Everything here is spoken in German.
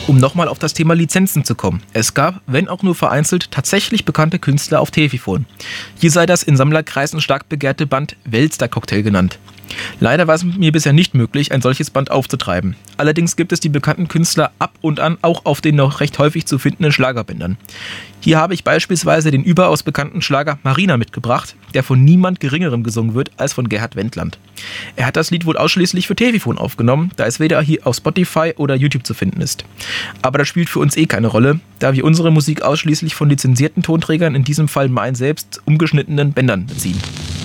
Um nochmal auf das Thema Lizenzen zu kommen. Es gab, wenn auch nur vereinzelt, tatsächlich bekannte Künstler auf Telefon. Hier sei das in Sammlerkreisen stark begehrte Band Welster-Cocktail genannt. Leider war es mir bisher nicht möglich, ein solches Band aufzutreiben. Allerdings gibt es die bekannten Künstler ab und an auch auf den noch recht häufig zu findenden Schlagerbändern. Hier habe ich beispielsweise den überaus bekannten Schlager Marina mitgebracht, der von niemand Geringerem gesungen wird als von Gerhard Wendland. Er hat das Lied wohl ausschließlich für Telefon aufgenommen, da es weder hier auf Spotify oder YouTube zu finden ist. Aber das spielt für uns keine Rolle, da wir unsere Musik ausschließlich von lizenzierten Tonträgern, in diesem Fall mein selbst, umgeschnittenen Bändern beziehen.